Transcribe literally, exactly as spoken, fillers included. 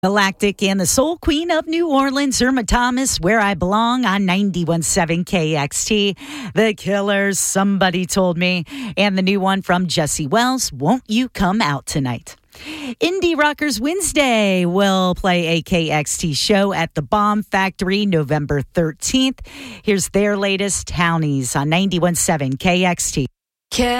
Galactic and the Soul Queen of New Orleans, Irma Thomas, Where I Belong on ninety-one point seven K X T. The Killers, Somebody Told Me, and the new one from Jesse Wells, Won't You Come Out Tonight. Indie Rockers Wednesday will play a K X T show at the Bomb Factory November thirteenth. Here's their latest, Townies on ninety-one point seven K X T.